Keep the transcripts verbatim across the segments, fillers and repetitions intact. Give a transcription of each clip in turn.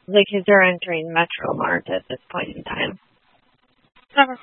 Like, because they're entering Metro Mart at this point in time. Never.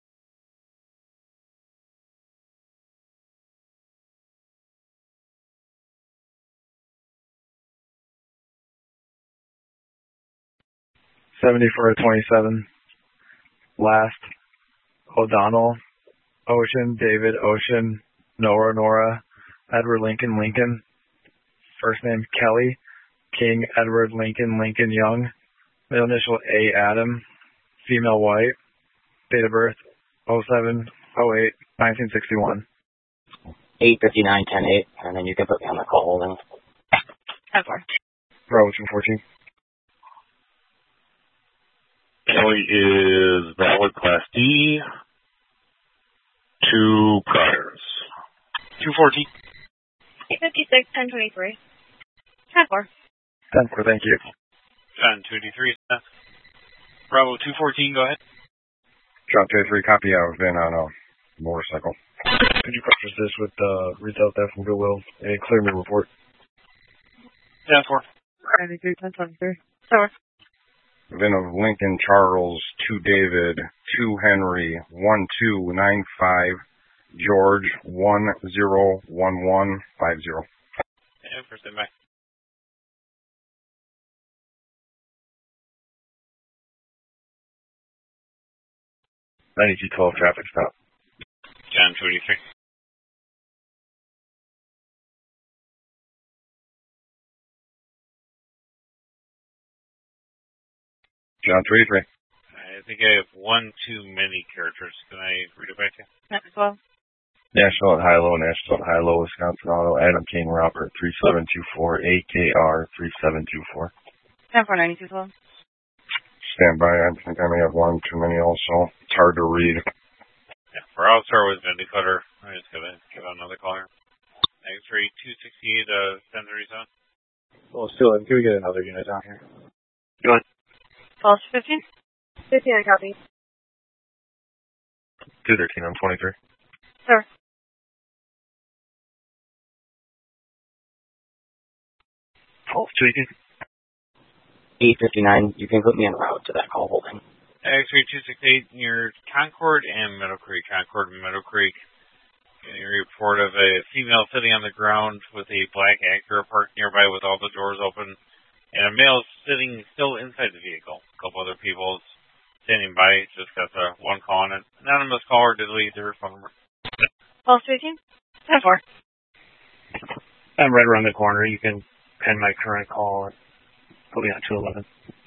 seventy-four twenty-seven. Last. O'Donnell. Ocean, David, Ocean. Nora, Nora. Edward, Lincoln, Lincoln. First name, Kelly. King, Edward, Lincoln, Lincoln, Young. Middle initial, A, Adam. Female, white. Date of birth, oh seven oh eight nineteen sixty-one. eight fifty-nine ten eight, and then you can put me on the call holding. ten four. Bravo two fourteen. Kelly is valid Class D. Two priors. two fourteen. eight fifty-six ten twenty-three. ten four. ten four, thank you. ten twenty-three. Bravo two fourteen, go ahead. John twenty-three, copy. I've been on a motorcycle. Could you preface this with uh, retail theft from Goodwill and clear me report? ten four. ninety-three ten twenty-three. Four. Vin of Lincoln, Charles, two David, two Henry, one two nine five, George, one zero one one five zero. And first and back. ninety-two twelve traffic stop. ten twenty-three. John twenty-three. I think I have one too many characters. Can I read it back to you? Next twelve. National at High-Low, National at High-Low, Wisconsin Auto, Adam King, Robert, three seven two four, A K R, three seven two four. ten four ninety-two twelve. Stand by. I think I may have one too many also. It's hard to read. Yeah, for I'll start with Vindicator. I just gotta give out another caller. X-ray two sixty-eight, uh, ten thirty-seven. Well, still, can we get another unit down here? Go ahead. False fifteen. fifteen, I copy. two thirteen, I'm twenty-three. Sir. Oh, two eighteen. eight fifty-nine, you can put me en route to that call holding. X-ray two sixty-eight near Concord and Meadow Creek. Concord and Meadow Creek. Getting a report of a female sitting on the ground with a black Acura parked nearby with all the doors open, and a male sitting still inside the vehicle. A couple other people standing by. Just got the one call on it. Anonymous caller did leave their phone number. False fifteen. ten four. I'm right around the corner. You can pen my current call and put me on two eleven.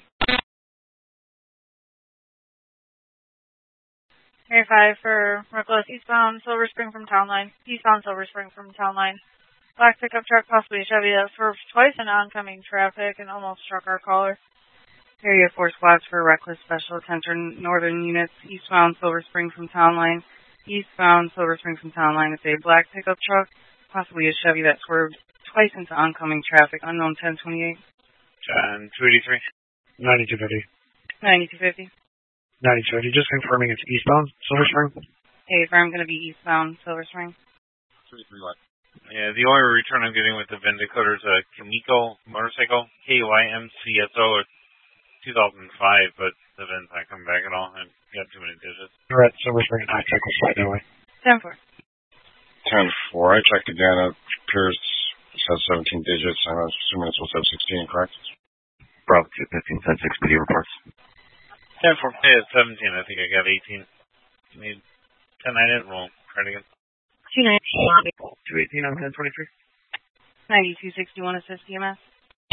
Area five for Reckless, eastbound Silver Spring from Town Line. Eastbound Silver Spring from Town Line. Black pickup truck, possibly a Chevy that swerved twice in oncoming traffic and almost struck our caller. Area four squads for Reckless, special attention northern units. Eastbound Silver Spring from Town Line. Eastbound Silver Spring from Town Line. It's a black pickup truck, possibly a Chevy that swerved twice into oncoming traffic. Unknown ten twenty-eight. ten two eighty-three. ninety-two fifty. ninety-two fifty. ninety-two fifty. Just confirming it's eastbound Silver Spring. Hey, I'm going to be eastbound Silver Spring. Yeah, the only return I'm getting with the Vindicator is a Kamiko motorcycle, K Y M C S O, two thousand five, but the VIN's not coming back at all. I got too many digits. We're at Silver Spring and High Tech, we'll slide that way. ten four. ten four. I checked again. It appears it says seventeen digits. I'm assuming it's supposed to have sixteen, correct? Bravo two fifteen, send six P D reports. ten four. Hey, it's seventeen. I think I got eighteen. You need ten nine it? We'll try it again. two nineteen. two eighteen, I'm ten twenty-three. ninety-two sixty-one, assist E M S.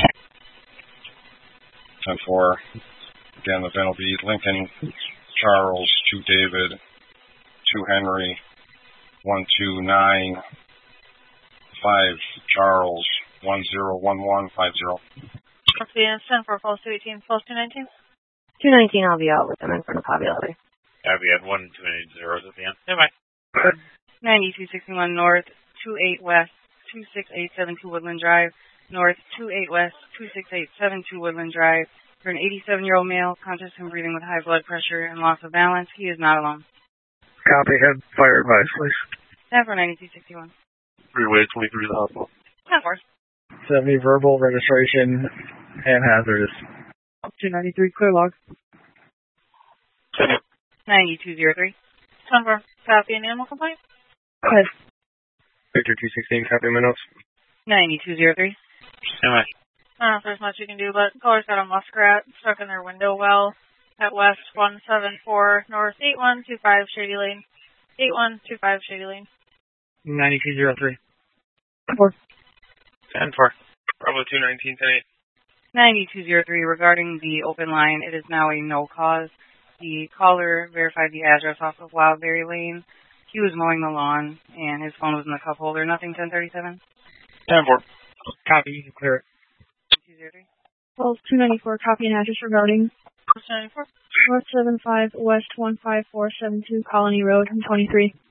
ten four. Again, the VIN will be Lincoln, Charles, two David, two Henry, one two nine five Charles, one zero one one five zero. Okay, ten four, false two eighteen, false two nineteen. two nineteen, I'll be out with them in front of Popularity. Yeah, we had one too many zeros at the end. Yeah, bye. ninety-two sixty-one north, two eight west, two six eight seven two Woodland Drive, north two eight west, two six eight seven two Woodland Drive. For an eighty-seven-year-old male, conscious and breathing with high blood pressure and loss of balance. He is not alone. Copy, head fire advice, please. ten four ninety-two sixty-one. Freeway twenty-three to the hospital. ten four. seventy verbal registration and hazardous. two ninety-three, clear log. ninety-two zero three. ten four, copy an animal complaint. Go ahead. Victor two sixteen, copy my notes. ninety-two zero three. Am I? I don't know if there's much you can do, but caller's got a muskrat stuck in their window well at West one seven four, North eight one two five Shady Lane. eight one two five Shady Lane. ninety-two zero three. Four. ten four. Bravo two nineteen, ten eight. ninety-two zero three, regarding the open line, it is now a no cause. The caller verified the address off of Wildberry Lane. He was mowing the lawn, and his phone was in the cup holder. Nothing ten thirty-seven. ten four. Copy, you can clear it. two zero three. Calls two ninety-four, copy and address regarding two ninety-four. North seven five, West one five four seven two, Colony Road, twenty-three.